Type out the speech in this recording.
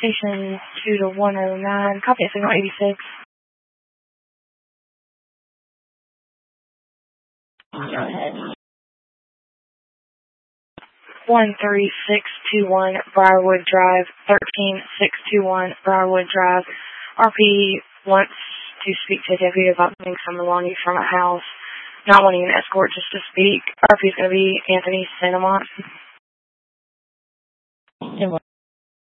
Station 2 to 109. Copy at signal 86. Go ahead. 13621 Briarwood Drive, 13621 Briarwood Drive. RP wants to speak to a deputy about moving someone along you from a house. Not wanting an escort, just to speak. RP is going to be Anthony Santamont.